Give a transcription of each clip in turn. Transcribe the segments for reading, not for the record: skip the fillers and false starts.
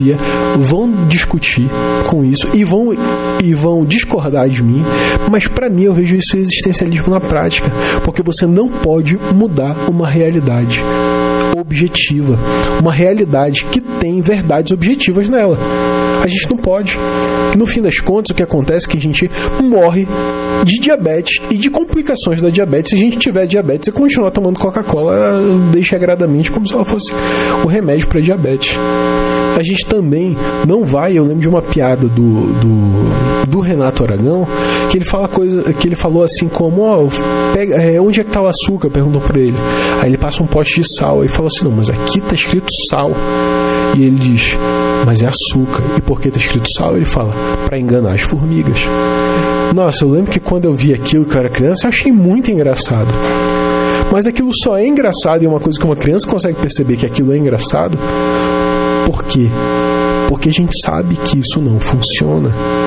vão discutir com isso e vão discordar de mim, mas para mim eu vejo isso existencialismo na prática, porque você não pode mudar uma realidade objetiva, uma realidade que tem verdades objetivas nela. A gente não pode. No fim das contas, o que acontece é que a gente morre de diabetes e de complicações da diabetes. Se a gente tiver diabetes e continuar tomando Coca-Cola desregradamente, como se ela fosse o remédio para diabetes. A gente também não vai. Eu lembro de uma piada do Renato Aragão, que ele falou assim como: onde é que tá o açúcar? Perguntou pra ele. Aí ele passa um pote de sal e fala assim: não, mas aqui tá escrito sal. E ele diz: mas é açúcar. E por que tá escrito sal? Ele fala: pra enganar as formigas. Nossa, eu lembro que quando eu vi aquilo que eu era criança, eu achei muito engraçado. Mas aquilo só é engraçado, e é uma coisa que uma criança consegue perceber que aquilo é engraçado. Por quê? Porque a gente sabe que isso não funciona.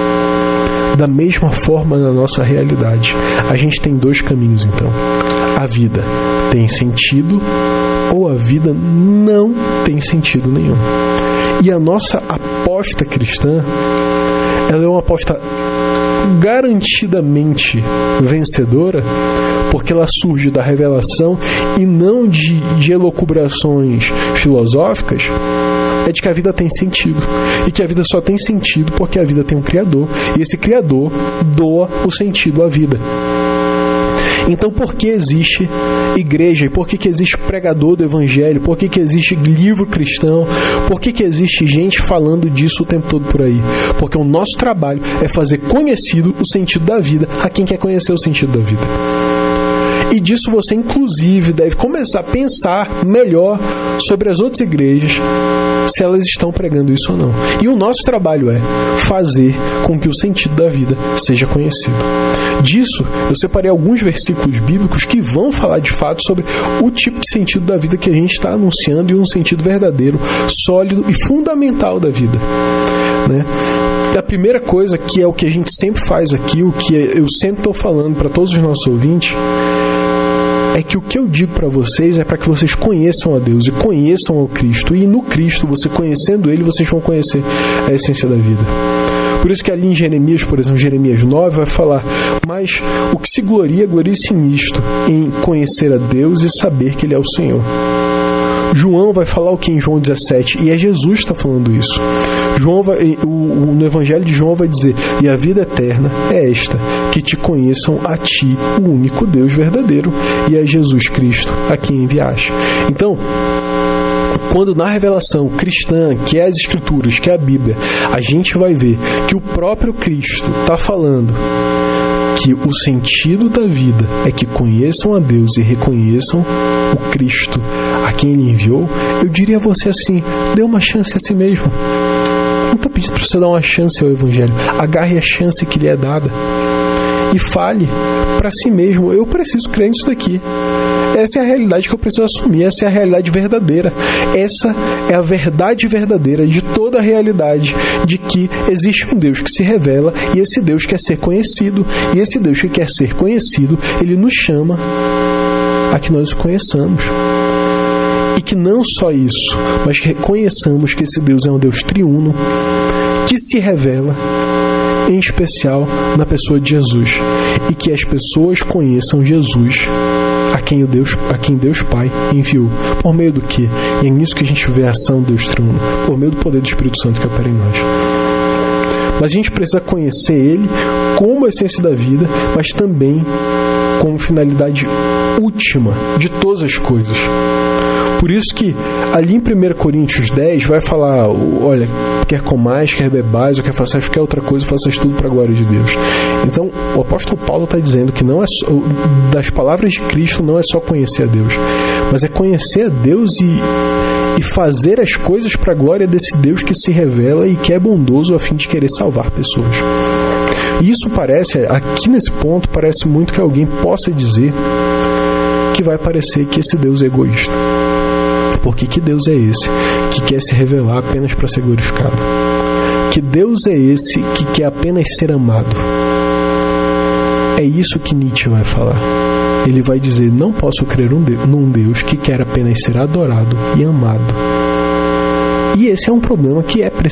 Da mesma forma, na nossa realidade, a gente tem dois caminhos, então. A vida tem sentido ou a vida não tem sentido nenhum. E a nossa aposta cristã, ela é uma aposta garantidamente vencedora, porque ela surge da revelação e não de elucubrações filosóficas. É de que a vida tem sentido, e que a vida só tem sentido porque a vida tem um Criador, e esse Criador doa o sentido à vida. Então, por que existe igreja? E por que existe pregador do Evangelho? Por que existe livro cristão? Por que existe gente falando disso o tempo todo por aí? Porque o nosso trabalho é fazer conhecido o sentido da vida a quem quer conhecer o sentido da vida. E disso você, inclusive, deve começar a pensar melhor sobre as outras igrejas, se elas estão pregando isso ou não. E o nosso trabalho é fazer com que o sentido da vida seja conhecido. Disso, eu separei alguns versículos bíblicos que vão falar de fato sobre o tipo de sentido da vida que a gente está anunciando, e um sentido verdadeiro, sólido e fundamental da vida, né? A primeira coisa, que é o que a gente sempre faz aqui, o que eu sempre estou falando para todos os nossos ouvintes, é que o que eu digo para vocês é para que vocês conheçam a Deus e conheçam ao Cristo. E no Cristo, você conhecendo Ele, vocês vão conhecer a essência da vida. Por isso que ali em Jeremias, por exemplo, Jeremias 9, vai falar: mas o que se glorie-se nisto, em conhecer a Deus e saber que Ele é o Senhor. João vai falar o que em João 17? E é Jesus que está falando isso. No Evangelho de João vai dizer: e a vida eterna é esta, que te conheçam a ti, o único Deus verdadeiro, e a Jesus Cristo, a quem enviaste. Então, quando na revelação cristã, que é as Escrituras, que é a Bíblia, a gente vai ver que o próprio Cristo está falando que o sentido da vida é que conheçam a Deus e reconheçam o Cristo a quem Ele enviou, eu diria a você assim: dê uma chance a si mesmo. Não estou pedindo para você dar uma chance ao Evangelho. Agarre a chance que lhe é dada e fale para si mesmo: eu preciso crer nisso daqui. Essa é a realidade que eu preciso assumir. Essa é a realidade verdadeira. Essa é a verdade verdadeira de toda a realidade, de que existe um Deus que se revela, e esse Deus quer ser conhecido. E esse Deus que quer ser conhecido, Ele nos chama a que nós o conheçamos. E que não só isso, mas que reconheçamos que esse Deus é um Deus triuno, que se revela, em especial na pessoa de Jesus, e que as pessoas conheçam Jesus, a quem Deus Pai enviou. Por meio do quê? E é nisso que a gente vê a ação do Deus triuno, por meio do poder do Espírito Santo que opera em nós. Mas a gente precisa conhecer Ele como a essência da vida, mas também como finalidade última de todas as coisas. Por isso que ali em 1 Coríntios 10 vai falar: olha, quer comais, quer bebais, ou quer façais qualquer outra coisa, faças tudo para a glória de Deus. Então o apóstolo Paulo está dizendo que não é só, das palavras de Cristo não é só conhecer a Deus, mas é conhecer a Deus e fazer as coisas para a glória desse Deus que se revela e que é bondoso a fim de querer salvar pessoas. E isso parece, aqui nesse ponto, parece muito que alguém possa dizer que vai parecer que esse Deus é egoísta. Porque que Deus é esse que quer se revelar apenas para ser glorificado? Que Deus é esse que quer apenas ser amado? É isso que Nietzsche vai falar. Ele vai dizer: não posso crer num Deus que quer apenas ser adorado e amado. E esse é um problema que é preciso